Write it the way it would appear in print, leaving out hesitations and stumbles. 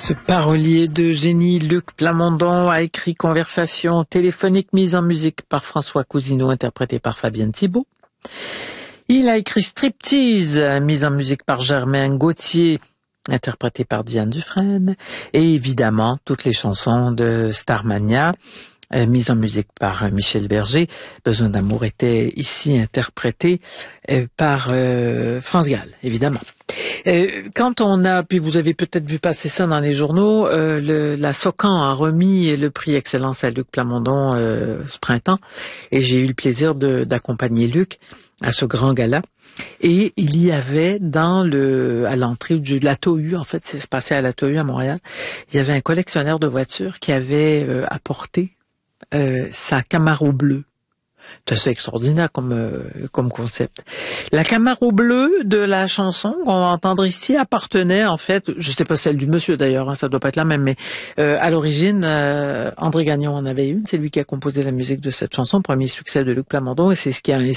Ce parolier de génie, Luc Plamondon, a écrit Conversation téléphonique mise en musique par François Cousineau, interprété par Fabienne Thibault. Il a écrit Striptease, mise en musique par Germain Gauthier, interprété par Diane Dufresne. Et évidemment, toutes les chansons de Starmania, mise en musique par Michel Berger. Besoin d'amour était ici interprété par France Gall, évidemment. Quand on a, puis vous avez peut-être vu passer ça dans les journaux, la Socan a remis le prix Excellence à Luc Plamondon ce printemps, et j'ai eu le plaisir d'accompagner Luc à ce grand gala. Et il y avait à l'entrée de la TOU, en fait, c'est passé à la TOU à Montréal, il y avait un collectionneur de voitures qui avait apporté sa Camaro bleue. C'est assez extraordinaire comme concept. La Camaro bleue de la chanson qu'on va entendre ici appartenait, en fait, je sais pas celle du monsieur d'ailleurs, hein, ça doit pas être la même, mais à l'origine, André Gagnon en avait une. C'est lui qui a composé la musique de cette chanson, premier succès de Luc Plamondon, et c'est ce qui a